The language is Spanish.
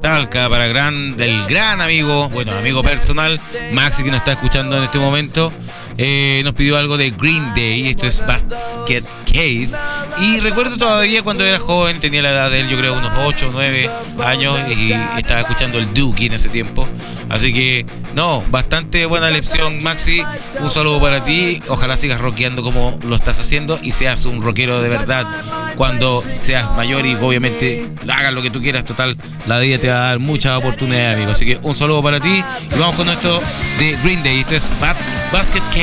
Talca para del gran amigo, bueno, amigo personal, Maxi, que nos está escuchando en este momento. Nos pidió algo de Green Day. Esto es Basket Case. Y recuerdo todavía cuando era joven, tenía la edad de él, yo creo unos 8 o 9 años, y estaba escuchando el Dookie en ese tiempo. Así que, no, bastante buena lección, Maxi. Un saludo para ti. Ojalá sigas rockeando como lo estás haciendo y seas un rockero de verdad cuando seas mayor, y obviamente hagas lo que tú quieras. Total, la vida te va a dar muchas oportunidades, amigo. Así que un saludo para ti y vamos con esto de Green Day. Esto es Basket Case.